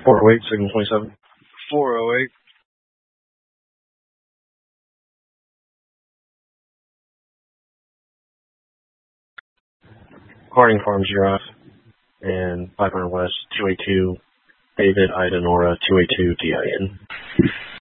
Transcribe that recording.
408, signal 27. 408. Harding Farms, you're off. And 500 West, 282, David Ida Nora, 282 DIN.